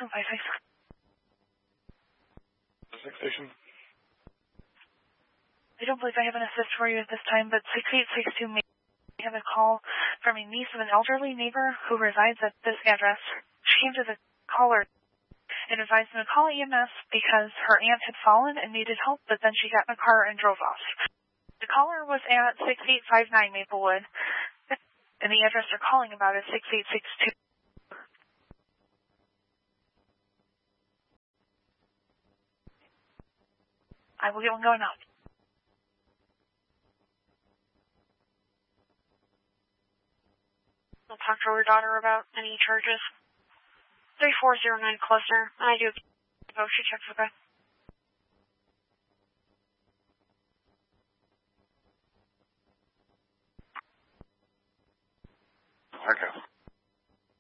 756. Station. I don't believe I have an assist for you at this time, but 6862 may have a call from a niece of an elderly neighbor who resides at this address. She came to the caller and advised him to call EMS because her aunt had fallen and needed help, but then she got in a car and drove off. The caller was at 6859 Maplewood, and the address they're calling about is 6862. I will get one going up. I'll talk to her daughter about any charges. 3409 cluster. I do. Oh, she checks with her. Okay.